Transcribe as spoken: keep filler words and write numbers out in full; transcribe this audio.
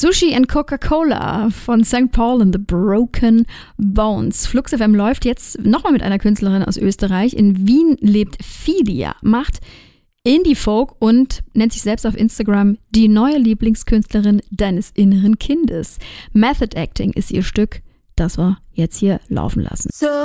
Sushi and Coca-Cola von Sankt Paul and the Broken Bones. Flux F M läuft jetzt nochmal mit einer Künstlerin aus Österreich. In Wien lebt Filia, macht Indie-Folk und nennt sich selbst auf Instagram die neue Lieblingskünstlerin deines inneren Kindes. Method Acting ist ihr Stück, das wir jetzt hier laufen lassen. So